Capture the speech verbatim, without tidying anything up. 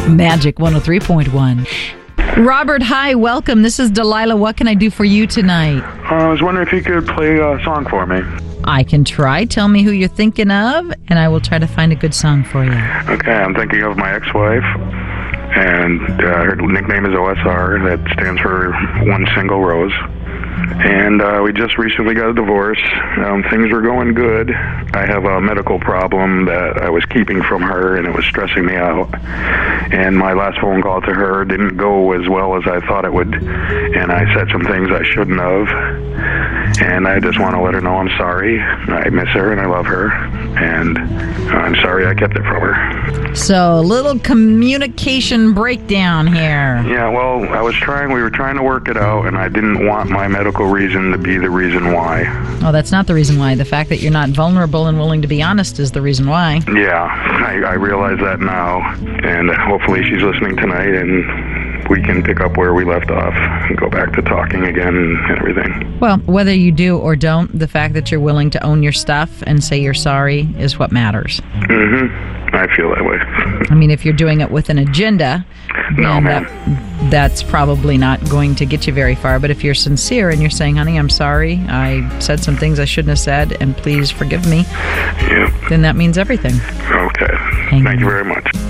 Magic one oh three point one. Robert, hi, welcome. This is Delilah. What can I do for you tonight? Uh, I was wondering if you could play a song for me. I can try. Tell me who you're thinking of, and I will try to find a good song for you. Okay, I'm thinking of my ex-wife, and uh, her nickname is O S R. That stands for One Single Rose. And uh, we just recently got a divorce. Um, things were going good. I have a medical problem that I was keeping from her, and it was stressing me out. And my last phone call to her didn't go as well as I thought it would. And I said some things I shouldn't have. And I just want to let her know I'm sorry. I miss her and I love her. And I'm sorry I kept it from her. So, a little communication breakdown here. Yeah, well, I was trying, we were trying to work it out, and I didn't want my medical reason to be the reason why. Oh, that's not the reason why. The fact that you're not vulnerable and willing to be honest is the reason why. Yeah, I, I realize that now, and hopefully she's listening tonight, and we can pick up where we left off and go back to talking again and everything. Well, whether you do or don't, the fact that you're willing to own your stuff and say you're sorry is what matters. Mm-hmm. I feel that way. I mean, if you're doing it with an agenda, no, then man. That, that's probably not going to get you very far. But if you're sincere and you're saying, honey, I'm sorry, I said some things I shouldn't have said, and please forgive me, Yeah. then that means everything. Okay. Hang Thank on. you very much.